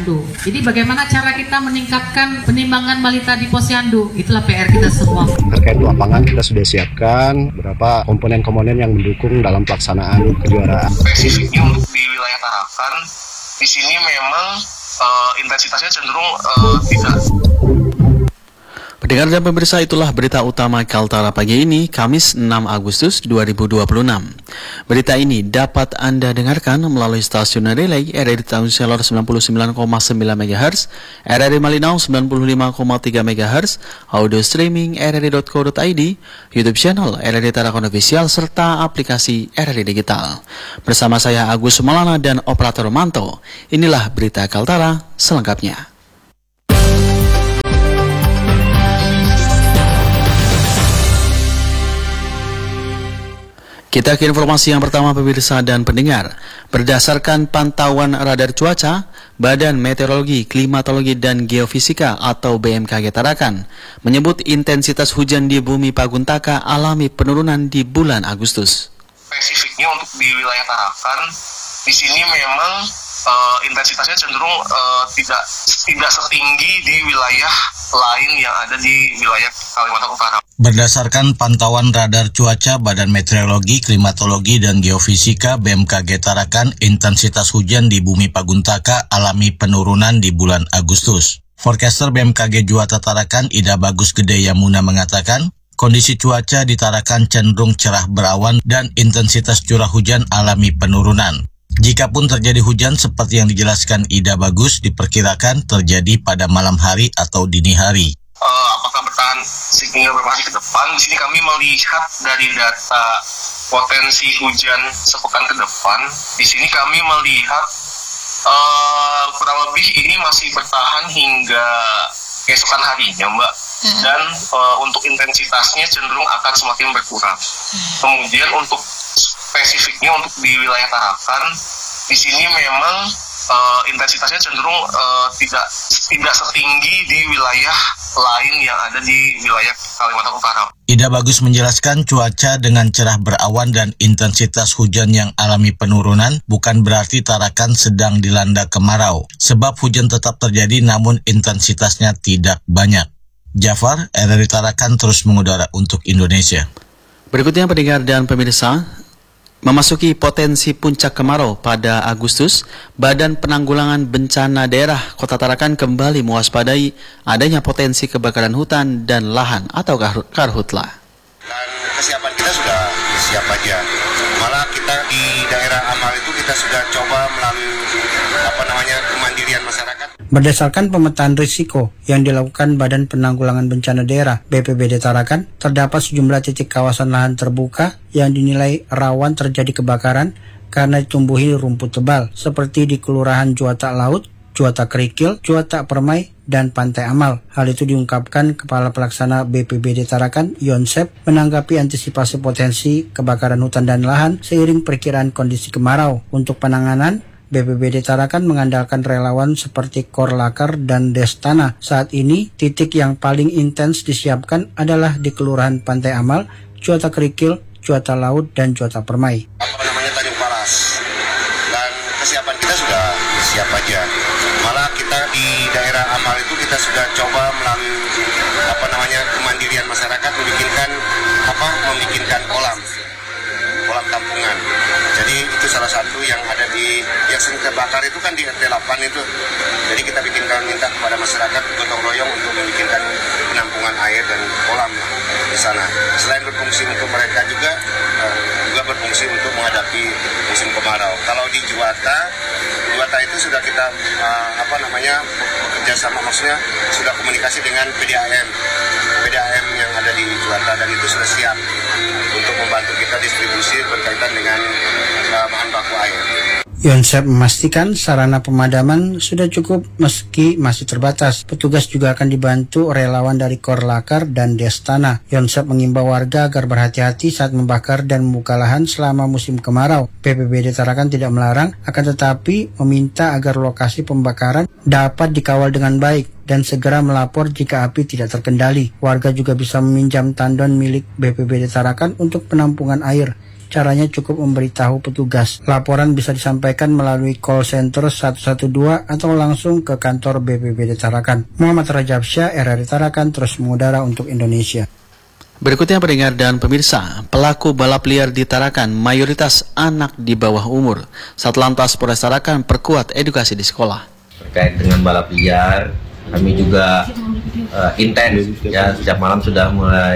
posyandu. Jadi bagaimana cara kita meningkatkan penimbangan balita di posyandu? Itulah PR kita semua. Terkait lapangan kita sudah siapkan beberapa komponen-komponen yang mendukung dalam pelaksanaan kejuaraan. Spesifiknya untuk di wilayah Tarakan, di sini memang intensitasnya cenderung tidak. Pendengar dan pemirsa, itulah berita utama Kaltara pagi ini, Kamis 6 Agustus 2026. Berita ini dapat Anda dengarkan melalui stasiun relay RRI Tanjung Selor 99,9 MHz, RRI Malinau 95,3 MHz, audio streaming rri.co.id, YouTube channel RRI Tarakan Official, serta aplikasi RRI Digital. Bersama saya Agus Malana dan Operator Manto, inilah berita Kaltara selengkapnya. Kita ke informasi yang pertama, pemirsa dan pendengar. Berdasarkan pantauan radar cuaca, Badan Meteorologi, Klimatologi dan Geofisika atau BMKG Tarakan menyebut intensitas hujan di bumi Paguntaka alami penurunan di bulan Agustus. Spesifiknya untuk di wilayah Tarakan, di sini memang intensitasnya cenderung tidak setinggi di wilayah lain yang ada di wilayah Kalimantan Utara. Berdasarkan pantauan radar cuaca Badan Meteorologi, Klimatologi dan Geofisika BMKG Tarakan, intensitas hujan di bumi Paguntaka alami penurunan di bulan Agustus. Forecaster BMKG Juwata Tarakan Ida Bagus Gede Yamuna mengatakan, kondisi cuaca di Tarakan cenderung cerah berawan dan intensitas curah hujan alami penurunan. Jikapun terjadi hujan seperti yang dijelaskan Ida Bagus, diperkirakan terjadi pada malam hari atau dini hari. Apakah bertahan hingga beberapa hari ke depan? Di sini kami melihat dari data potensi hujan sepekan ke depan. Di sini kami melihat kurang lebih ini masih bertahan hingga keesokan harinya, Mbak. Dan untuk intensitasnya cenderung akan semakin berkurang. Kemudian untuk spesifiknya untuk di wilayah Tarakan, di sini memang intensitasnya cenderung tidak setinggi di wilayah lain yang ada di wilayah Kalimantan Utara. Ida Bagus menjelaskan cuaca dengan cerah berawan dan intensitas hujan yang alami penurunan bukan berarti Tarakan sedang dilanda kemarau, sebab hujan tetap terjadi namun intensitasnya tidak banyak. Jafar, RRI Tarakan terus mengudara untuk Indonesia. Berikutnya pendengar dan pemirsa, memasuki potensi puncak kemarau pada Agustus, Badan Penanggulangan Bencana Daerah Kota Tarakan kembali mewaspadai adanya potensi kebakaran hutan dan lahan atau karhutla. Dan kesiapan kita sudah siap aja. Malah kita di daerah amal itu kita sudah coba melalui kemandirian masyarakat. Berdasarkan pemetaan risiko yang dilakukan Badan Penanggulangan Bencana Daerah BPBD Tarakan, terdapat sejumlah titik kawasan lahan terbuka yang dinilai rawan terjadi kebakaran karena ditumbuhi rumput tebal, seperti di Kelurahan Juwata Laut, Juwata Kerikil, Juwata Permai, dan Pantai Amal. Hal itu diungkapkan Kepala Pelaksana BPBD Tarakan, Yonsep, menanggapi antisipasi potensi kebakaran hutan dan lahan seiring perkiraan kondisi kemarau. Untuk penanganan, BPBD Tarakan mengandalkan relawan seperti Korlakar dan Destana. Saat ini, titik yang paling intens disiapkan adalah di Kelurahan Pantai Amal, Juwata Kerikil, Juwata Laut, dan Juwata Permai. Tanjung Palas. Dan kesiapan kita sudah siap aja. Malah kita di daerah amal itu kita sudah coba melalui kemandirian masyarakat membikinkan kolam tampungan. Jadi itu salah satu yang ada di yang sering terbakar itu kan di RT 8 itu. Jadi kita minta kepada masyarakat gotong royong untuk membikinkan penampungan air dan kolam di sana. Selain berfungsi untuk mereka juga berfungsi untuk menghadapi musim kemarau. Kalau di Juwata itu sudah kita bekerja sama, maksudnya sudah komunikasi dengan PDAM yang ada di Juwata, dan itu sudah siap untuk membantu kita distribusi berkaitan dengan bahan baku air. Yonsep memastikan sarana pemadaman sudah cukup meski masih terbatas. Petugas juga akan dibantu relawan dari Korlakar dan Destana. Yonsep mengimbau warga agar berhati-hati saat membakar dan membuka lahan selama musim kemarau. BPBD Tarakan tidak melarang, akan tetapi meminta agar lokasi pembakaran dapat dikawal dengan baik dan segera melapor jika api tidak terkendali. Warga juga bisa meminjam tandon milik BPBD Tarakan untuk penampungan air Caranya cukup memberitahu petugas. Laporan bisa disampaikan melalui call center 112 atau langsung ke kantor BPBD Tarakan. Muhammad Rajabsyah, RRI Tarakan, terus mengudara untuk Indonesia. Berikutnya pendengar dan pemirsa, pelaku balap liar di Tarakan mayoritas anak di bawah umur. Satlantas Polres Tarakan perkuat edukasi di sekolah. Terkait dengan balap liar, kami juga intens ya, setiap malam sudah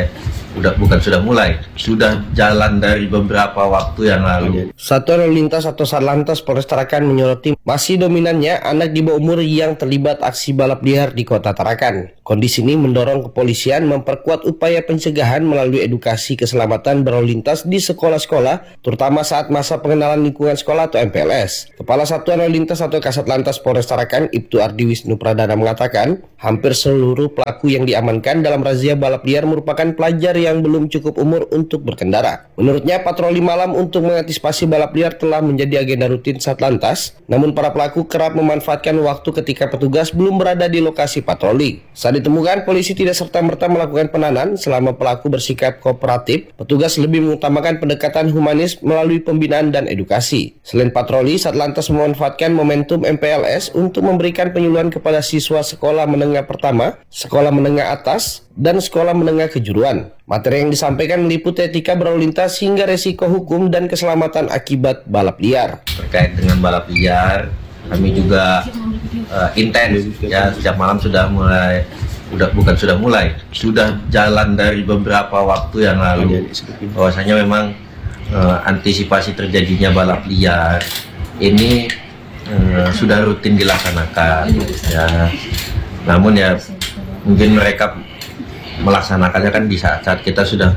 jalan dari beberapa waktu yang lalu. Satuan Lalu Lintas atau Satlantas Polres Tarakan menyoroti masih dominannya anak di bawah umur yang terlibat aksi balap liar di Kota Tarakan. Kondisi ini mendorong kepolisian memperkuat upaya pencegahan melalui edukasi keselamatan berlalu lintas di sekolah-sekolah, terutama saat masa pengenalan lingkungan sekolah atau MPLS. Kepala Satuan Lalu Lintas atau Kasatlantas Polres Tarakan, Ibtu Ardi Wisnu Pradana mengatakan, hampir seluruh pelaku yang diamankan dalam razia balap liar merupakan pelajar yang belum cukup umur untuk berkendara. Menurutnya, patroli malam untuk mengantisipasi balap liar telah menjadi agenda rutin Satlantas, namun para pelaku kerap memanfaatkan waktu ketika petugas belum berada di lokasi patroli. Saat ditemukan, polisi tidak serta-merta melakukan penahanan selama pelaku bersikap kooperatif. Petugas lebih mengutamakan pendekatan humanis melalui pembinaan dan edukasi. Selain patroli, Satlantas memanfaatkan momentum MPLS untuk memberikan penyuluhan kepada siswa sekolah menengah pertama, sekolah menengah atas, dan sekolah menengah kejuruan. Materi yang disampaikan meliputi etika berlalu lintas hingga resiko hukum dan keselamatan akibat balap liar. Terkait dengan balap liar, kami juga intens ya, setiap malam sudah jalan dari beberapa waktu yang lalu. Bahwasanya memang antisipasi terjadinya balap liar ini sudah rutin dilaksanakan ya. Namun ya mungkin mereka melaksanakannya kan di saat-saat kita sudah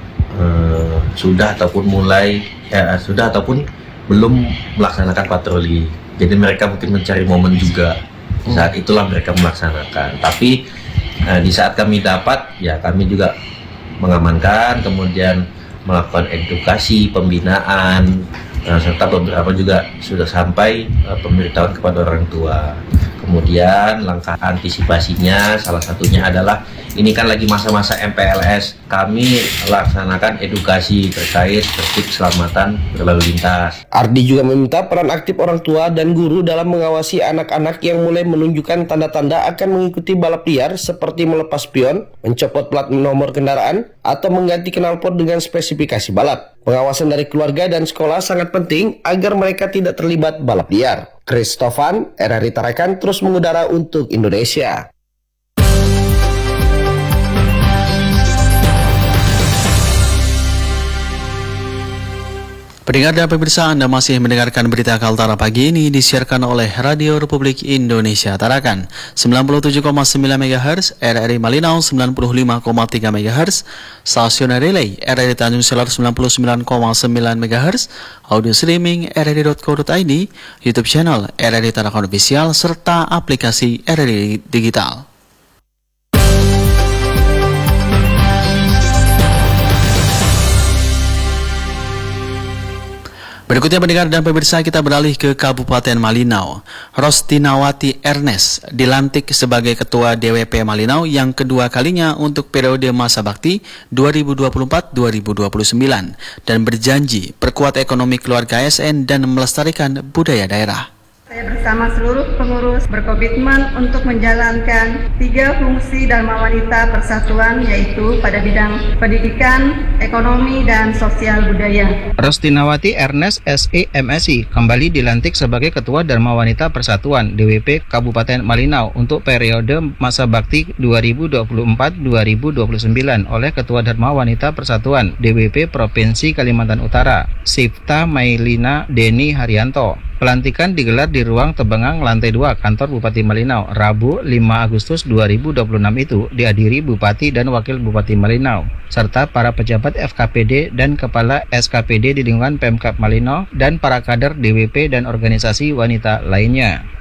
ataupun belum melaksanakan patroli. Jadi mereka mungkin mencari momen juga. Saat itulah mereka melaksanakan. Tapi di saat kami dapat, ya kami juga mengamankan, kemudian melakukan edukasi, pembinaan, serta beberapa juga sudah sampai pemberitahuan kepada orang tua. Kemudian langkah antisipasinya salah satunya adalah ini kan lagi masa-masa MPLS, kami laksanakan edukasi terkait tertib keselamatan berlalu lintas. Ardi juga meminta peran aktif orang tua dan guru dalam mengawasi anak-anak yang mulai menunjukkan tanda-tanda akan mengikuti balap liar seperti melepas spion, mencopot plat nomor kendaraan, atau mengganti knalpot dengan spesifikasi balap. Pengawasan dari keluarga dan sekolah sangat penting agar mereka tidak terlibat balap liar. Christofan, RRI Tarakan, terus mengudara untuk Indonesia. Pendengar dan pemirsa, Anda masih mendengarkan berita Kaltara pagi ini disiarkan oleh Radio Republik Indonesia Tarakan 97,9 MHz, RRI Malinau 95,3 MHz, stasiun relay RRI Tanjung Selor 99,9 MHz, audio streaming rri.co.id, YouTube channel RRI Tarakan Official, serta aplikasi RRI Digital. Berikutnya pendengar dan pemirsa, kita beralih ke Kabupaten Malinau. Rostinawati Ernest dilantik sebagai Ketua DWP Malinau yang kedua kalinya untuk periode masa bakti 2024-2029 dan berjanji perkuat ekonomi keluarga ASN dan melestarikan budaya daerah. Saya bersama seluruh pengurus berkomitmen untuk menjalankan 3 fungsi Dharma Wanita Persatuan, yaitu pada bidang pendidikan, ekonomi, dan sosial budaya. Rostinawati Ernest SE MSI kembali dilantik sebagai Ketua Dharma Wanita Persatuan DWP Kabupaten Malinau untuk periode masa bakti 2024-2029 oleh Ketua Dharma Wanita Persatuan DWP Provinsi Kalimantan Utara, Sifta Mailina Deni Haryanto. Pelantikan digelar di ruang Tebengang lantai 2 kantor Bupati Malinau, Rabu 5 Agustus 2026 itu dihadiri Bupati dan Wakil Bupati Malinau, serta para pejabat FKPD dan Kepala SKPD di lingkungan Pemkab Malinau dan para kader DWP dan organisasi wanita lainnya.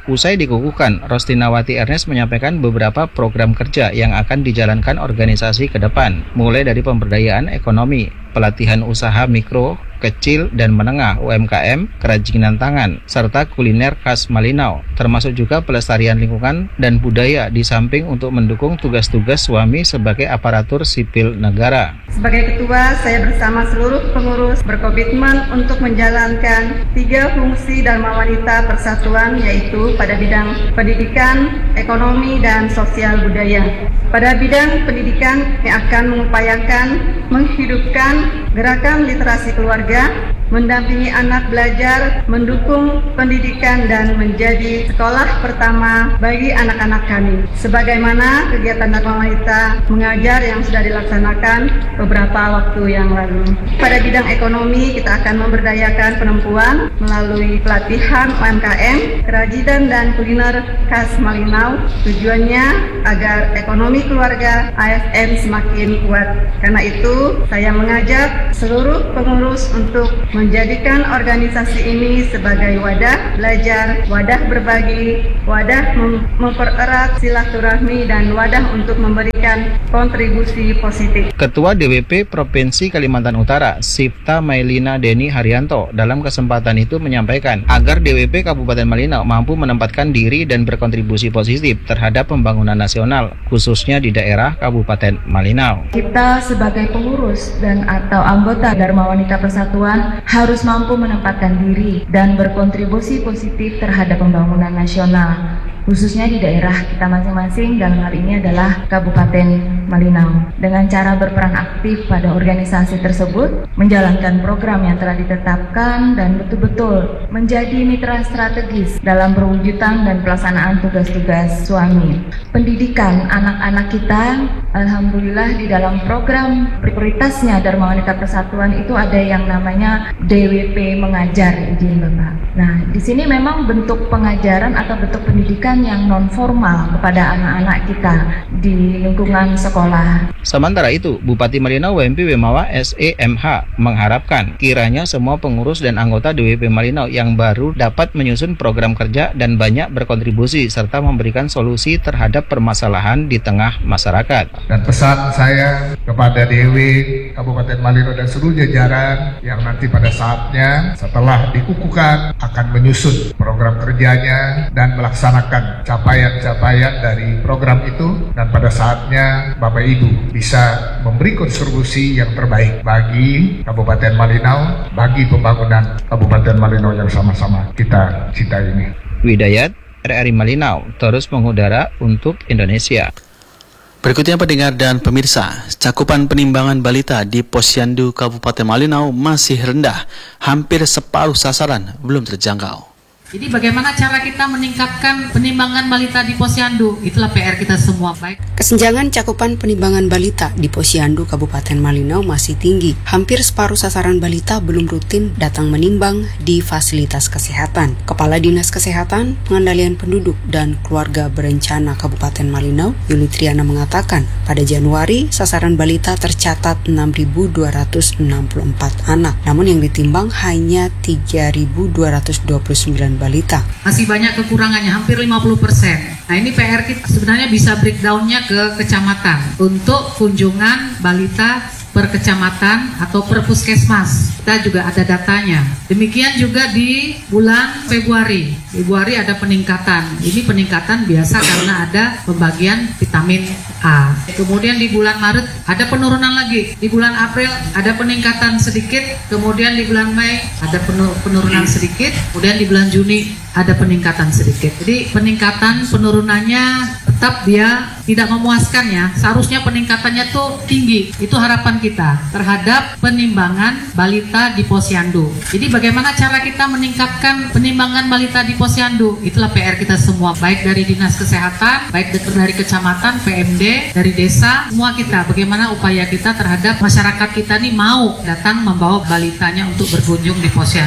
Usai dikukuhkan, Rostinawati Ernest menyampaikan beberapa program kerja yang akan dijalankan organisasi ke depan, mulai dari pemberdayaan ekonomi, pelatihan usaha mikro, kecil, dan menengah UMKM, kerajinan tangan, serta kuliner khas Malinau, termasuk juga pelestarian lingkungan dan budaya di samping untuk mendukung tugas-tugas suami sebagai aparatur sipil negara. Sebagai ketua, saya bersama seluruh pengurus berkomitmen untuk menjalankan 3 fungsi Dharma Wanita Persatuan, yaitu pada bidang pendidikan, ekonomi, dan sosial budaya. Pada bidang pendidikan, yang akan mengupayakan menghidupkan gerakan literasi keluarga, mendampingi anak belajar, mendukung pendidikan, dan menjadi sekolah pertama bagi anak-anak kami. Sebagaimana kegiatan Dharma Wanita mengajar yang sudah dilaksanakan beberapa waktu yang lalu. Pada bidang ekonomi, kita akan memberdayakan perempuan melalui pelatihan UMKM, kerajinan dan kuliner khas Malinau. Tujuannya agar ekonomi keluarga ASN semakin kuat. Karena itu, saya mengajak seluruh pengurus untuk menjadikan organisasi ini sebagai wadah belajar, wadah berbagi, wadah mempererat silaturahmi, dan wadah untuk memberikan kontribusi positif. Ketua DWP Provinsi Kalimantan Utara, Sifta Mailina Deni Haryanto, dalam kesempatan itu menyampaikan agar DWP Kabupaten Malinau mampu menempatkan diri dan berkontribusi positif terhadap pembangunan nasional, khususnya di daerah Kabupaten Malinau. Kita sebagai pengurus dan atau anggota Dharma Wanita Persatuan harus mampu menempatkan diri dan berkontribusi positif terhadap pembangunan nasional, khususnya di daerah kita masing-masing, dalam hal ini adalah Kabupaten Malinau. Dengan cara berperan aktif pada organisasi tersebut, menjalankan program yang telah ditetapkan, dan betul-betul menjadi mitra strategis dalam perwujudan dan pelaksanaan tugas-tugas suami. Pendidikan anak-anak kita, alhamdulillah di dalam program prioritasnya Dharma Wanita Persatuan itu ada yang namanya DWP mengajar, izin Bapak. Nah, di sini memang bentuk pengajaran atau bentuk pendidikan yang non formal kepada anak-anak kita di lingkungan sekolah. Sementara itu, Bupati Malinau WMP Wemawa SEMH mengharapkan kiranya semua pengurus dan anggota DWP Malinau yang baru dapat menyusun program kerja dan banyak berkontribusi serta memberikan solusi terhadap permasalahan di tengah masyarakat. Dan pesan saya kepada DW Kabupaten Malinau dan seluruh jajaran yang nanti pada saatnya setelah dikukuhkan akan menyusun program kerjanya dan melaksanakan capaian-capaian dari program itu, dan pada saatnya Bapak Ibu bisa memberi kontribusi yang terbaik bagi Kabupaten Malinau, bagi pembangunan Kabupaten Malinau yang sama-sama kita cintai ini. Widayat, RRI Malinau, terus mengudara untuk Indonesia. Berikutnya pendengar dan pemirsa, cakupan penimbangan balita di Posyandu Kabupaten Malinau masih rendah, hampir separuh sasaran belum terjangkau. Jadi bagaimana cara kita meningkatkan penimbangan balita di Posyandu? Itulah PR kita semua. Baik. Kesenjangan cakupan penimbangan balita di Posyandu Kabupaten Malinau masih tinggi. Hampir separuh sasaran balita belum rutin datang menimbang di fasilitas kesehatan. Kepala Dinas Kesehatan, Pengendalian Penduduk dan Keluarga Berencana Kabupaten Malinau, Yuli Triana mengatakan, pada Januari sasaran balita tercatat 6.264 anak. Namun yang ditimbang hanya 3.229 balita. Masih banyak kekurangannya, hampir 50%. Nah, ini PR kita sebenarnya bisa breakdown-nya ke kecamatan untuk kunjungan balita per kecamatan atau per puskesmas. Kita juga ada datanya. Demikian juga di bulan Februari. Februari ada peningkatan. Ini peningkatan biasa karena ada pembagian vitamin A. Kemudian di bulan Maret ada penurunan lagi. Di bulan April ada peningkatan sedikit. Kemudian di bulan Mei ada penurunan sedikit. Kemudian di bulan Juni ada peningkatan sedikit. Jadi peningkatan penurunannya tetap dia tidak memuaskan ya. Seharusnya peningkatannya tuh tinggi. Itu harapan kita terhadap penimbangan balita di Posyandu. Jadi bagaimana cara kita meningkatkan penimbangan balita di Posyandu? Itulah PR kita semua, baik dari Dinas Kesehatan, baik dari kecamatan, PMD, dari desa, semua kita. Bagaimana upaya kita terhadap masyarakat kita nih mau datang membawa balitanya untuk berkunjung di Posyandu.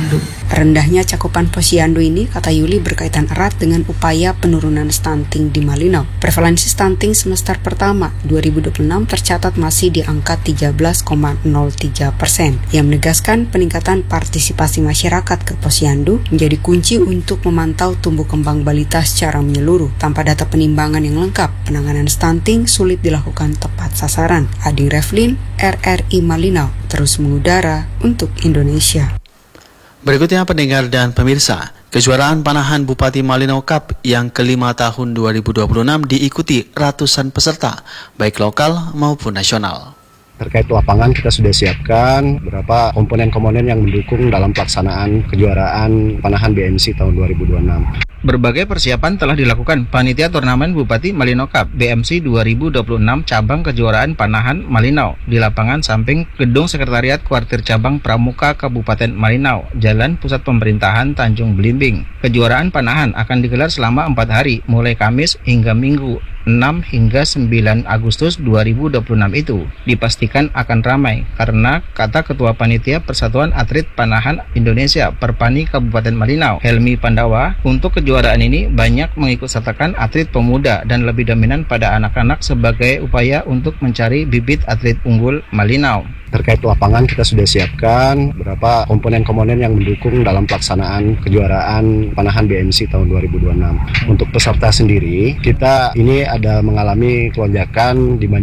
Rendahnya cakupan posyandu ini, kata Yuli, berkaitan erat dengan upaya penurunan stunting di Malinau. Prevalensi stunting semester pertama 2026 tercatat masih di angka 13,03%, yang menegaskan peningkatan partisipasi masyarakat ke posyandu menjadi kunci untuk memantau tumbuh kembang balita secara menyeluruh. Tanpa data penimbangan yang lengkap, penanganan stunting sulit dilakukan tepat sasaran. Adi Revlin, RRI Malinau, terus mengudara untuk Indonesia. Berikutnya pendengar dan pemirsa, kejuaraan panahan Bupati Malinau Cup yang kelima tahun 2026 diikuti ratusan peserta, baik lokal maupun nasional. Terkait lapangan kita sudah siapkan beberapa komponen-komponen yang mendukung dalam pelaksanaan kejuaraan panahan BMC tahun 2026. Berbagai persiapan telah dilakukan panitia turnamen Bupati Malinau Cup BMC 2026 cabang kejuaraan panahan Malinau di lapangan samping Gedung Sekretariat Kuartir Cabang Pramuka Kabupaten Malinau, Jalan Pusat Pemerintahan Tanjung Belimbing. Kejuaraan panahan akan digelar selama 4 hari, mulai Kamis hingga Minggu 6 hingga 9 Agustus 2026 itu dipastikan akan ramai karena, kata Ketua Panitia Persatuan Atlet Panahan Indonesia Perpani Kabupaten Malinau, Helmi Pandawa, untuk kejuaraan ini banyak mengikutsertakan atlet pemuda dan lebih dominan pada anak-anak sebagai upaya untuk mencari bibit atlet unggul Malinau. Terkait lapangan kita sudah siapkan beberapa komponen-komponen yang mendukung dalam pelaksanaan kejuaraan panahan BMC tahun 2026. Untuk peserta sendiri, kita ini ada mengalami lonjakan dibanding